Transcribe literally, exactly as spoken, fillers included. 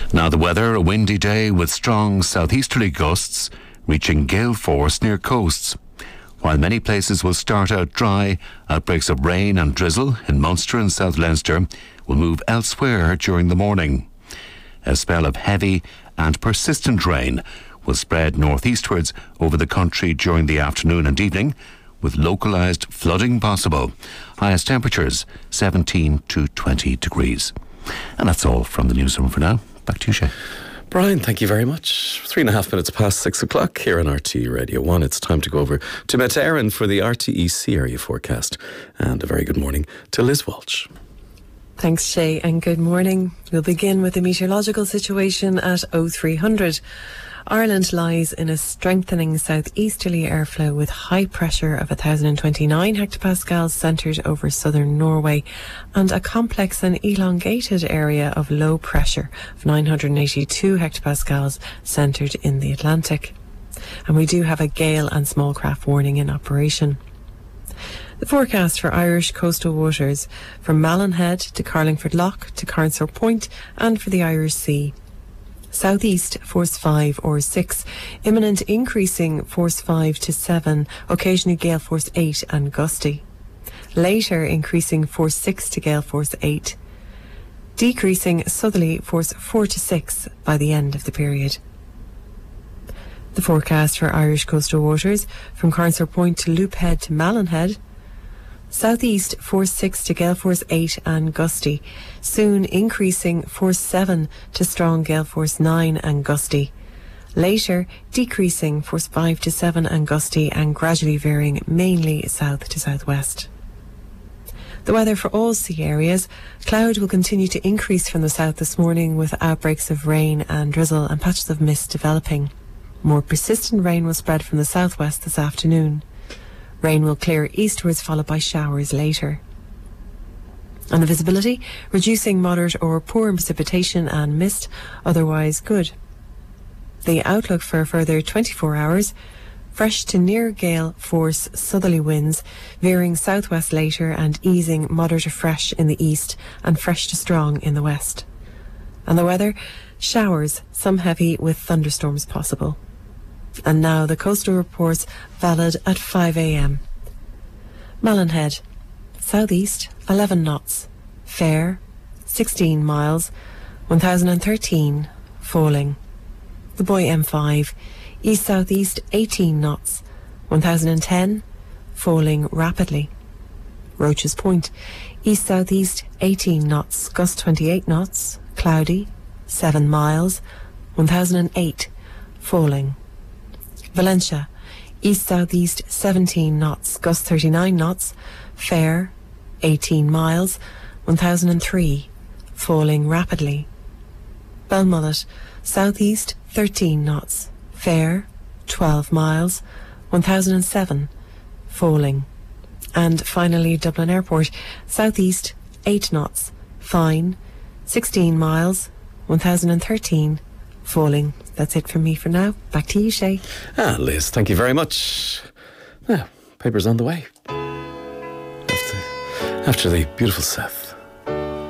Now the weather, a windy day with strong southeasterly gusts reaching gale force near coasts. While many places will start out dry, outbreaks of rain and drizzle in Munster and South Leinster will move elsewhere during the morning. A spell of heavy and persistent rain will spread northeastwards over the country during the afternoon and evening, with localised flooding possible. Highest temperatures seventeen to twenty degrees. And that's all from the newsroom for now. Back to you, Shay. Brian, thank you very much. Three and a half minutes past six o'clock here on R T E Radio one. It's time to go over to Met Éireann for the R T E C area forecast. And a very good morning to Liz Walsh. Thanks, Shay, and good morning. We'll begin with the meteorological situation at oh three hundred. Ireland lies in a strengthening southeasterly airflow with high pressure of one thousand twenty-nine hectopascals centred over southern Norway and a complex and elongated area of low pressure of nine hundred eighty-two hectopascals centred in the Atlantic. And we do have a gale and small craft warning in operation. The forecast for Irish coastal waters from Mallinhead to Carlingford Lough to Carnsore Point and for the Irish Sea. Southeast, force five or six. Imminent increasing, force five to seven. Occasionally gale force eight and gusty. Later increasing, force six to gale force eight. Decreasing southerly, force four to six by the end of the period. The forecast for Irish coastal waters from Carnsore Point to Loophead to Mallinhead. Southeast, force six to gale force eight and gusty. Soon increasing, force seven to strong gale force nine and gusty. Later, decreasing, force five to seven and gusty, and gradually veering mainly south to southwest. The weather for all sea areas. Cloud will continue to increase from the south this morning with outbreaks of rain and drizzle and patches of mist developing. More persistent rain will spread from the southwest this afternoon. Rain will clear eastwards, followed by showers later. And the visibility, reducing moderate or poor precipitation and mist, otherwise good. The outlook for a further twenty-four hours, fresh to near gale force southerly winds, veering southwest later and easing moderate to fresh in the east and fresh to strong in the west. And the weather, showers, some heavy with thunderstorms possible. And now the coastal reports valid at five a.m. Mallinhead, southeast, eleven knots. Fair, sixteen miles, one thousand thirteen, falling. The Boy M five, east-southeast, eighteen knots, one thousand ten, falling rapidly. Roaches Point, east-southeast, eighteen knots, gust twenty-eight knots, cloudy, seven miles, one thousand eight, falling. Valencia, east-southeast, seventeen knots, gust thirty-nine knots, fair, eighteen miles, one thousand three, falling rapidly. Belmullet, southeast, thirteen knots, fair, twelve miles, one thousand seven, falling. And finally, Dublin Airport, southeast, eight knots, fine, sixteen miles, one thousand thirteen, falling. That's it from me for now. Back to you, Shay. Ah, Liz, thank you very much. Now, paper's on the way. After, after the beautiful Seth.